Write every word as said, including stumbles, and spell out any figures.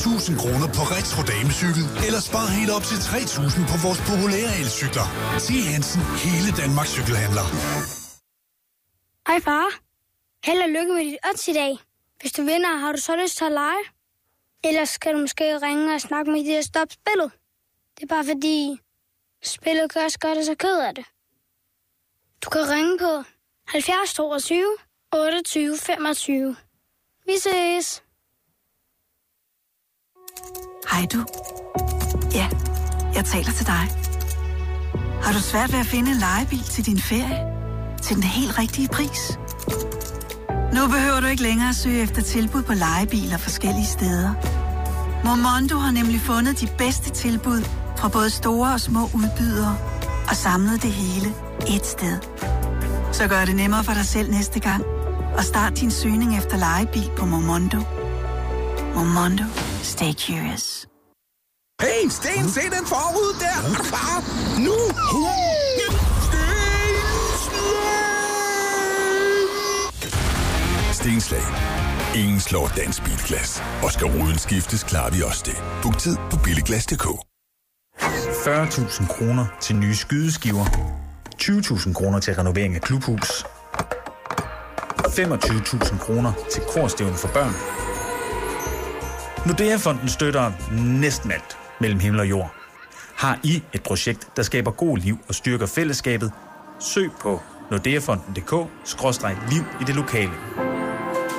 tusind kroner på retro damecykel, eller spar helt op til tre tusind på vores populære elcykler. Sig Hansen, hele Danmarks cykelhandler. Hej far. Held og lykke med dit odds i dag. Hvis du vinder, har du så lyst til at lege? Ellers skal du måske ringe og snakke med de der stop spillet. Det er bare fordi, spillet kan også gøre dig så ked af det. Du kan ringe på halvfjerds toogtyve otteogtyve femogtyve. Vi ses. Hej du. Ja, jeg taler til dig. Har du svært ved at finde en lejebil til din ferie? Til den helt rigtige pris? Nu behøver du ikke længere at søge efter tilbud på lejebiler forskellige steder. Momondo har nemlig fundet de bedste tilbud fra både store og små udbydere og samlet det hele ét sted. Så gør det nemmere for dig selv næste gang og start din søgning efter lejebil på Momondo. Momondo. Stay curious. Hey, Sten, se den forud der! Er du klar? Nu! Stenslag. Ingen slår dansk bilglas. Og skal ruden skiftes, klarer vi også det. Book tid på billiglas punktum d k. fyrre tusind kroner til nye skydeskiver. tyve tusind kroner til renovering af klubhus. femogtyve tusind kroner til korstævne for børn. Nordea-fonden støtter næsten alt mellem himmel og jord. Har I et projekt, der skaber god liv og styrker fællesskabet? Søg på nordeafonden punktum d k skråstreg liv i det lokale.